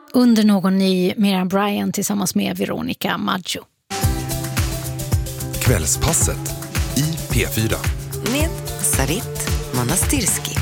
Under någon ny Miriam Bryant tillsammans med Veronica Maggio. Kvällspasset i P4. Med Sarit Manastirski.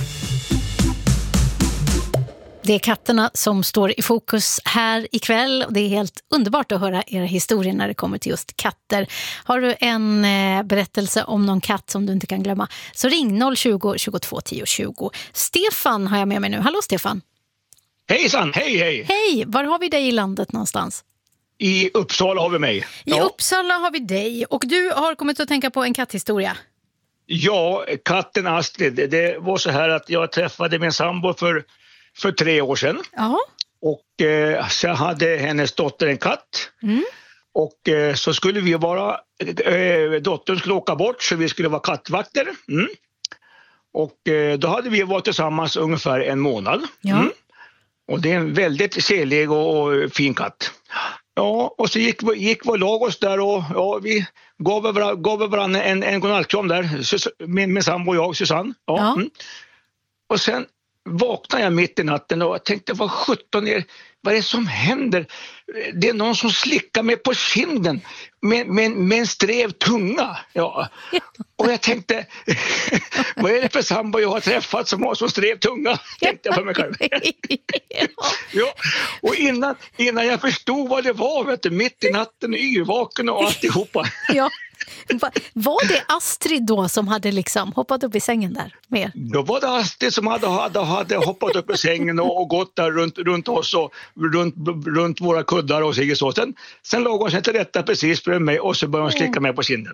Det är katterna som står i fokus här ikväll och det är helt underbart att höra era historier när det kommer till just katter. Har du en berättelse om någon katt som du inte kan glömma så ring 020 22 10 20. Stefan har jag med mig nu. Hallå Stefan. Hejsan, hej! Hej, var har vi dig i landet någonstans? I Uppsala har vi mig. I Uppsala har vi dig och du har kommit att tänka på en katthistoria. Ja, katten Astrid. Det var så här att jag träffade min sambo för 3 år sedan. Ja. Och så hade hennes dotter en katt. Mm. Och så skulle vi vara, dottern skulle åka bort så vi skulle vara kattvakter. Mm. Och då hade vi varit tillsammans ungefär en månad. Ja. Mm. Och det är en väldigt selig och fin katt. Ja, och så gick vi lag oss där och ja, vi gav varandra en godnattkram där. Min sambo och jag, Susanne. Ja. Ja. Mm. Och sen vaknade jag mitt i natten och tänkte, vad är det som händer? Det är någon som slickar mig på kinden med en sträv tunga. Ja. Och jag tänkte, vad är det för sambo jag har träffat som har så sträv tunga? Tänkte jag för mig själv. Ja. Och innan jag förstod vad det var, vet du, mitt i natten, yrvaken och alltihopa. Ja. Var det Astrid då som hade liksom hoppat upp i sängen där med? Då var det Astrid som hade hoppat upp i sängen och gått där runt oss och runt våra kuddar och så. Sen låg hon sig till rätta precis för mig och så började hon slicka mig på kinden.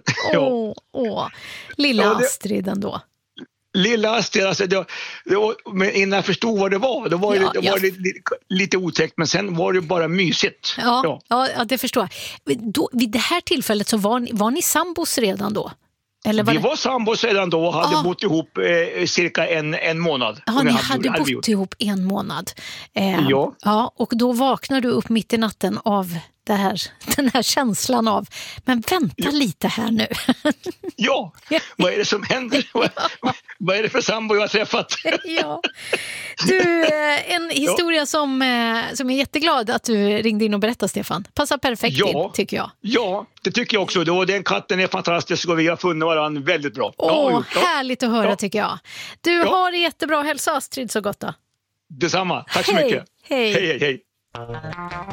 Lilla Astrid ändå. Lilla Astrid, alltså men innan jag förstod vad det var, då var det lite otäckt, men sen var det bara mysigt. Ja, det förstår jag. Vid det här tillfället så var ni sambos redan då? Eller vi var sambos redan då och hade bott ihop cirka en månad. Ja, ni hade bott ihop en månad. Ja, och då vaknar du upp mitt i natten av den här känslan av, men vänta lite här nu. Ja, vad är det som händer? Vad är det för sambo jag har träffat? Ja. Du, en historia som är jätteglad att du ringde in och berättade, Stefan. Passar perfekt in, tycker jag. Ja, det tycker jag också. Den katten är fantastisk och vi har funnit varandra väldigt bra. Härligt att höra, tycker jag. Du har det jättebra. Hälsa Astrid så gott då. Detsamma. Tack så mycket. Hej. Hej.